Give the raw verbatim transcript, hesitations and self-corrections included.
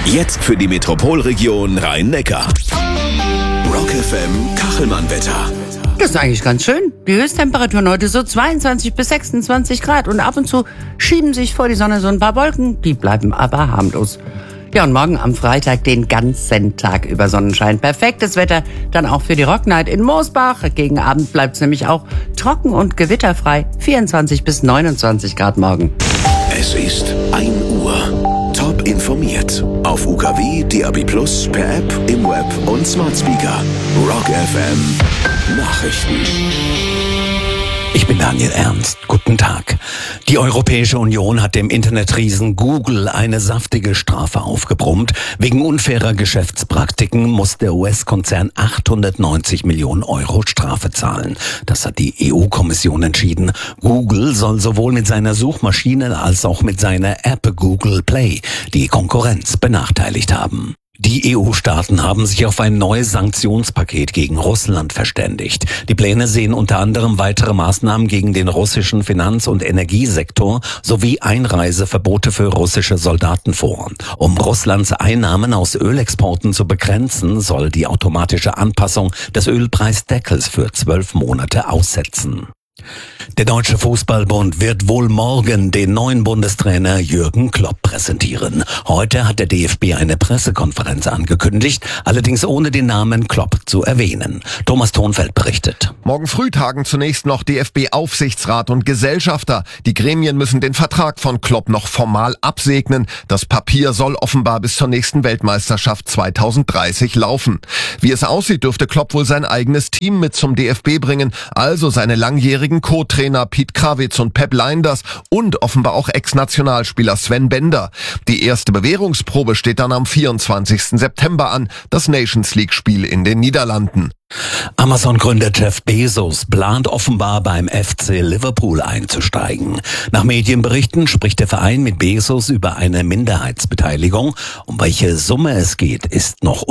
Jetzt für die Metropolregion Rhein-Neckar. Rock F M Kachelmann-Wetter. Das ist eigentlich ganz schön. Die Höchsttemperaturen heute so zweiundzwanzig bis sechsundzwanzig Grad und ab und zu schieben sich vor die Sonne so ein paar Wolken, die bleiben aber harmlos. Ja, und morgen am Freitag den ganzen Tag über Sonnenschein. Perfektes Wetter dann auch für die Rock Night in Moosbach. Gegen Abend bleibt es nämlich auch trocken und gewitterfrei. vierundzwanzig bis neunundzwanzig Grad morgen. Es ist ein Uhr. Top informiert. Auf U K W, D A B Plus, per App, im Web und Smart Speaker. Rock F M Nachrichten. Ich bin Daniel Ernst. Guten Tag. Die Europäische Union hat dem Internetriesen Google eine saftige Strafe aufgebrummt. Wegen unfairer Geschäftspraktiken muss der U S-Konzern achthundertneunzig Millionen Euro Strafe zahlen. Das hat die E U-Kommission entschieden. Google soll sowohl mit seiner Suchmaschine als auch mit seiner App Google Play die Konkurrenz benachteiligt haben. Die E U-Staaten haben sich auf ein neues Sanktionspaket gegen Russland verständigt. Die Pläne sehen unter anderem weitere Maßnahmen gegen den russischen Finanz- und Energiesektor sowie Einreiseverbote für russische Soldaten vor. Um Russlands Einnahmen aus Ölexporten zu begrenzen, soll die automatische Anpassung des Ölpreisdeckels für zwölf Monate aussetzen. Der Deutsche Fußballbund wird wohl morgen den neuen Bundestrainer Jürgen Klopp präsentieren. Heute hat der D F B eine Pressekonferenz angekündigt, allerdings ohne den Namen Klopp zu erwähnen. Thomas Thonfeld berichtet. Morgen früh tagen zunächst noch D F B-Aufsichtsrat und Gesellschafter. Die Gremien müssen den Vertrag von Klopp noch formal absegnen. Das Papier soll offenbar bis zur nächsten Weltmeisterschaft zweitausenddreißig laufen. Wie es aussieht, dürfte Klopp wohl sein eigenes Team mit zum D F B bringen, also seine langjährigen Co-Trainer Pete Krawitz und Pep Lijnders und offenbar auch Ex-Nationalspieler Sven Bender. Die erste Bewährungsprobe steht dann am vierundzwanzigsten September an, das Nations League-Spiel in den Niederlanden. Amazon-Gründer Jeff Bezos plant offenbar beim F C Liverpool einzusteigen. Nach Medienberichten spricht der Verein mit Bezos über eine Minderheitsbeteiligung. Um welche Summe es geht, ist noch